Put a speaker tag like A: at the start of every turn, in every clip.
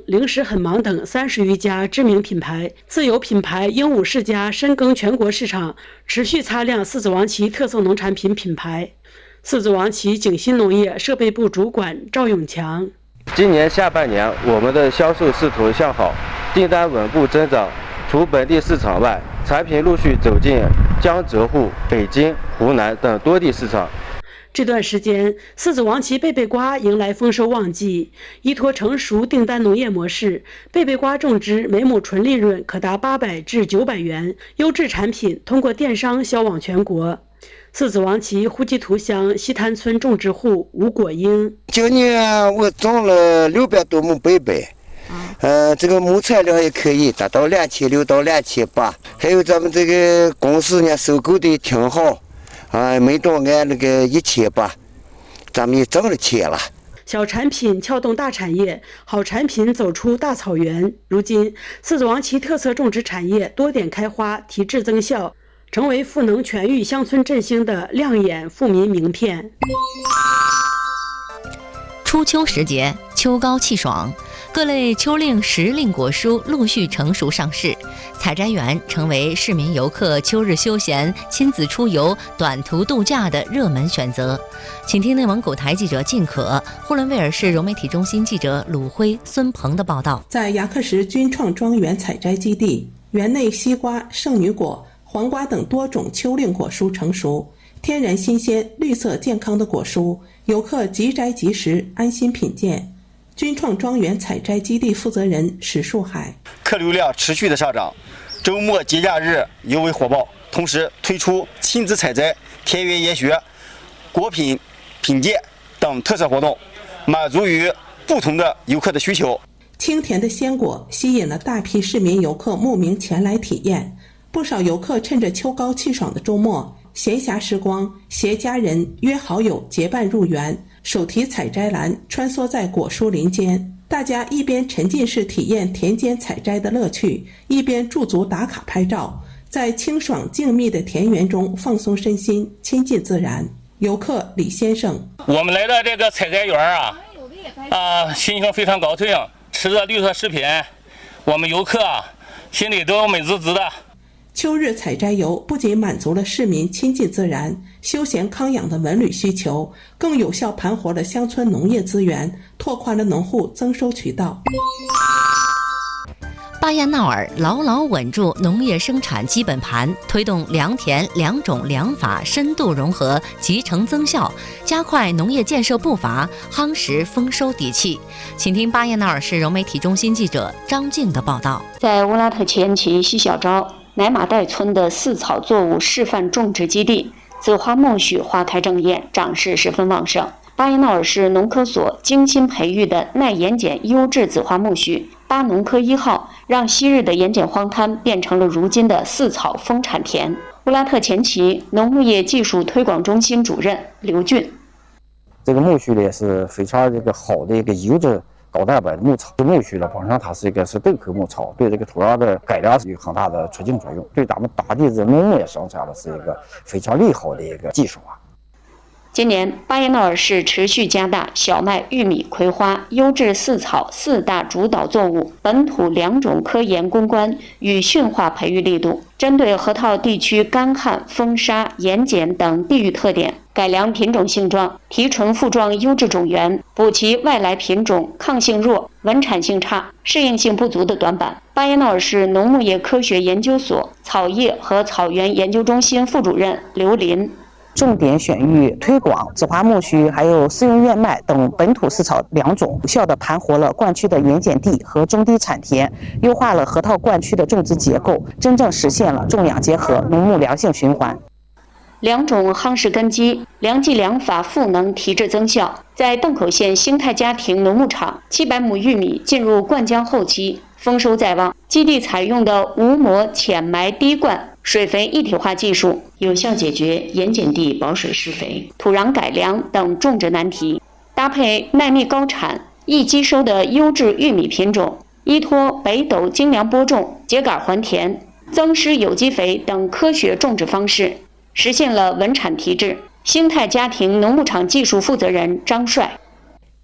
A: 零食很忙等30余家知名品牌，自有品牌鹦鹉世家深耕全国市场，持续擦亮柿子王旗特色农产品品牌。柿子王旗景新农业设备部主管赵永强：
B: 今年下半年，我们的销售势头向好，订单稳步增长。除本地市场外，产品陆续走进江浙沪、北京、湖南等多地市场。
A: 这段时间，柿子王旗贝贝瓜迎来丰收旺季，依托成熟订单农业模式，贝贝瓜种植每亩纯利润可达800至900元，优质产品通过电商销往全国。柿子王旗呼集图乡西滩村种植户吴果英：
C: 今年我种了600多亩贝贝。这个亩产量也可以达到2600到2800，还有咱们这个公司呢收购的挺好，每吨按那个1800，咱们也挣了钱了。
A: 小产品撬动大产业，好产品走出大草原。如今，柿子王旗特色种植产业多点开花，提质增效，成为赋能全域乡村振兴的亮眼富民名片。
D: 初秋时节，秋高气爽，各类秋令时令果蔬陆续成熟上市，采摘园成为市民游客秋日休闲、亲子出游、短途度假的热门选择。请听内蒙古台记者靳可、呼伦贝尔市融媒体中心记者鲁辉、孙鹏的报道。
E: 在牙克石军创庄园采摘基地，园内西瓜、圣女果、黄瓜等多种秋令果蔬成熟，天然新鲜、绿色健康的果蔬，游客即摘即食，安心品鉴。军创庄园采摘基地负责人史树海：
F: 客流量持续的上涨，周末节假日尤为火爆，同时推出亲子采摘、田园研学、果品品鉴等特色活动，满足于不同的游客的需求。
E: 清甜的鲜果吸引了大批市民游客慕名前来体验，不少游客趁着秋高气爽的周末闲暇时光，携家人约好友结伴入园，手提采摘篮穿梭在果蔬林间，大家一边沉浸式体验田间采摘的乐趣，一边驻足打卡拍照，在清爽静谧的田园中放松身心，亲近自然。游客李先生：
G: 我们来到这个采摘园心情非常高兴，吃着绿色食品，我们游客心里都美滋滋的。
E: 秋日采摘游不仅满足了市民亲近自然、休闲康养的文旅需求，更有效盘活了乡村农业资源，拓宽了农户增收渠道。
D: 巴彦淖尔牢牢稳住农业生产基本盘，推动良田良种良法深度融合，集成增效，加快农业建设步伐，夯实丰收底气。请听巴彦淖尔市融媒体中心记者张静的报道。
H: 在乌拉特前旗西小昭乃马代村的饲草作物示范种植基地，紫花苜蓿花开正艳，长势十分旺盛。巴彦淖尔市农科所精心培育的耐盐碱优质紫花苜蓿巴农科1号，让昔日的盐碱荒滩变成了如今的饲草丰产田。乌拉特前旗农牧业技术推广中心主任刘俊：
I: 这个苜蓿呢是非常好的一个优质高蛋白的牧草。苜蓿呢本身它是豆科牧草，对这个土壤的改良有很大的促进作用，对咱们当地的农业生产的是一个非常利好的一个技术啊。
H: 今年巴彦淖尔市持续加大小麦、玉米、葵花、优质饲草4大主导作物本土良种科研攻关与驯化培育力度，针对河套地区干旱、风沙、盐碱等地域特点，改良品种性状，提纯复壮优质种源，补齐外来品种抗性弱、稳产性差、适应性不足的短板。巴彦淖尔市农牧业科学研究所草业和草原研究中心副主任刘林：
J: 重点选育推广紫花苜蓿还有丝绒燕麦等本土饲草良种，有效地盘活了灌区的盐碱地和中低产田，优化了河套灌区的种植结构，真正实现了种养结合、农牧良性循环。
H: 良种夯实根基，良技良法赋能提质增效。在邓口县兴泰家庭农牧场，700亩玉米进入灌浆后期，丰收在望。基地采用的无膜浅埋滴灌水肥一体化技术，有效解决盐碱地保水施肥、土壤改良等种植难题。搭配耐密高产、易积收的优质玉米品种，依托北斗精良播种、秸秆还田、增施有机肥等科学种植方式，实现了稳产提质。兴泰家庭农牧场技术负责人张帅：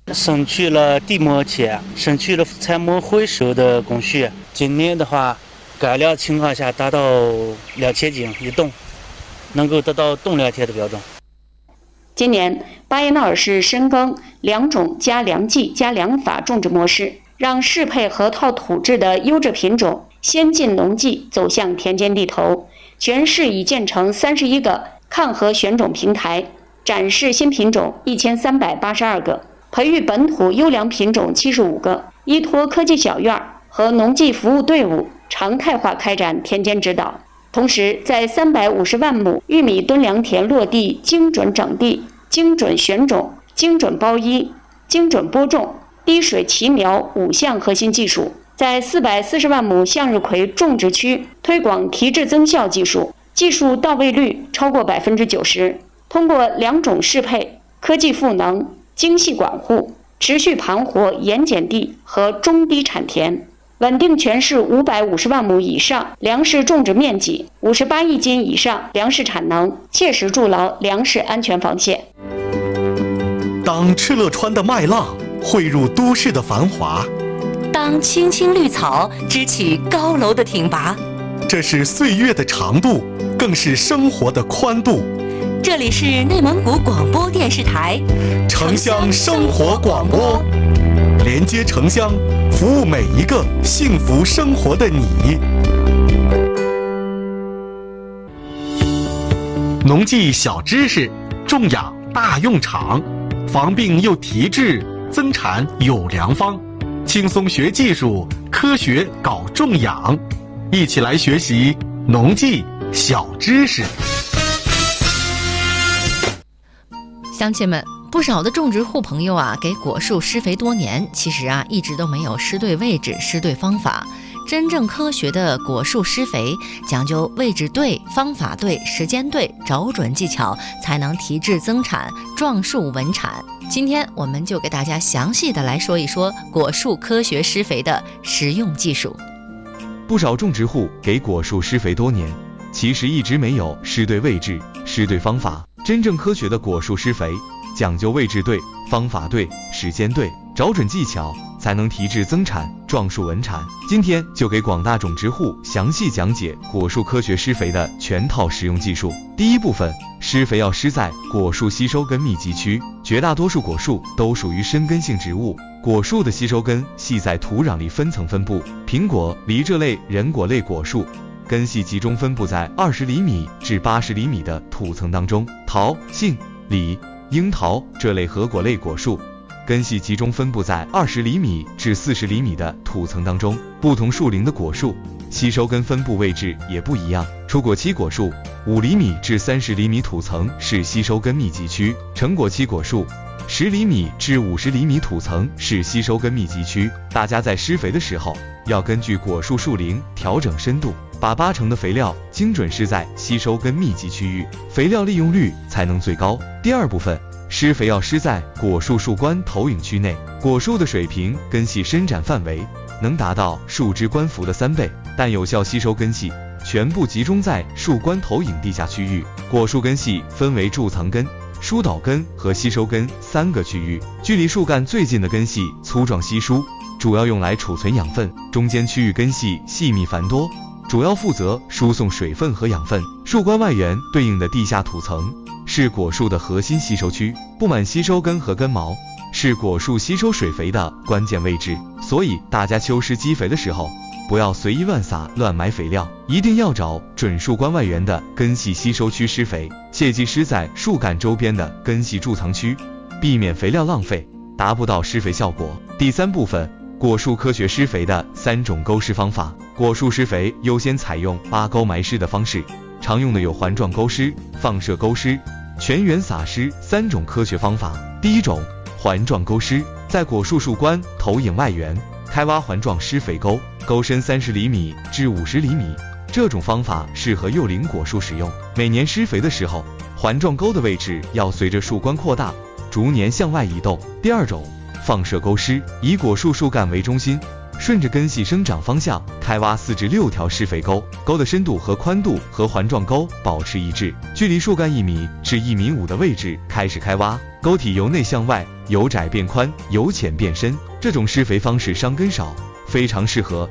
K: 省去了地膜钱，省去了材木回收的工序。今年的话，改良情况下达到2000斤一吨，能够得到冻良田的标准。
H: 今年巴彦淖尔市深耕2种加2技加2法种植模式，让适配河套土质的优质品种先进农技走向田间地头。全市已建成31个抗河选种平台，展示新品种1382个，培育本土优良品种75个，依托科技小院和农技服务队伍常态化开展田间指导。同时，在350万亩玉米蹲良田落地精准整地、精准选种、精准包衣、精准播种、滴水齐苗5项核心技术，在440万亩向日葵种植区推广提质增效技术，技术到位率超过90%。通过2种适配、科技赋能、精细管护，持续盘活盐碱地和中低产田，稳定全市550万亩以上粮食种植面积，58亿斤以上粮食产能，切实筑牢粮食安全防线。
L: 当敕勒川的麦浪汇入都市的繁华，
D: 当青青绿草支起高楼的挺拔，
L: 这是岁月的长度，更是生活的宽度。
D: 这里是内蒙古广播电视台
L: 城乡生活广播，连接城乡，服务每一个幸福生活的你。农技小知识，种养大用场，防病又提质，增产有良方。轻松学技术，科学搞种养，一起来学习农技小知识。
D: 乡亲们，不少的种植户朋友啊，给果树施肥多年，其实啊，一直都没有施对位置、施对方法。真正科学的果树施肥，讲究位置对、方法对、时间对，找准技巧，才能提质增产、壮树稳产。今天我们就给大家详细的来说一说果树科学施肥的实用技术。
M: 不少种植户给果树施肥多年，其实一直没有施对位置、施对方法。真正科学的果树施肥，讲究位置对、方法对、时间对，找准技巧，才能提质增产、壮树稳产。今天就给广大种植户详细讲解果树科学施肥的全套实用技术。第一部分，施肥要施在果树吸收根密集区。绝大多数果树都属于深根性植物，果树的吸收根系在土壤里分层分布。苹果、梨这类仁果类果树根系集中分布在20厘米至80厘米的土层当中。桃、杏、李、樱桃这类核果类果树根系集中分布在20厘米至40厘米的土层当中。不同树龄的果树吸收根分布位置也不一样。出果期果树5厘米至30厘米土层是吸收根密集区，成果期果树10厘米至50厘米土层是吸收根密集区。大家在施肥的时候要根据果树树龄调整深度，把80%的肥料精准施在吸收根密集区域，肥料利用率才能最高。第二部分，施肥要施在果树树冠投影区内。果树的水平根系伸展范围能达到树枝冠幅的3倍，但有效吸收根系全部集中在树冠投影地下区域。果树根系分为贮藏根、疏导根和吸收根3个区域。距离树干最近的根系粗壮稀疏，主要用来储存养分；中间区域根系细密繁多，主要负责输送水分和养分。树冠外缘对应的地下土层是果树的核心吸收区，布满吸收根和根毛，是果树吸收水肥的关键位置。所以大家秋施基肥的时候，不要随意乱撒乱埋肥料，一定要找准树冠外缘的根系吸收区施肥，切忌施在树干周边的根系贮藏区，避免肥料浪费，达不到施肥效果。第三部分，果树科学施肥的3种沟施方法。果树施肥优先采用8沟埋施的方式，常用的有环状沟施、放射沟施、全员撒施3种科学方法。第一种，环状沟施，在果树树冠投影外缘开挖环状施肥沟，沟深30厘米至50厘米。这种方法适合幼龄果树使用。每年施肥的时候，环状沟的位置要随着树冠扩大，逐年向外移动。第二种，放射沟施，以果树树干为中心，顺着根系生长方向开挖4至6条施肥沟，沟的深度和宽度和环状沟保持一致，距离树干1米至1.5米的位置开始开挖，沟体由内向外由窄变宽，由浅变深。这种施肥方式伤根少，非常适合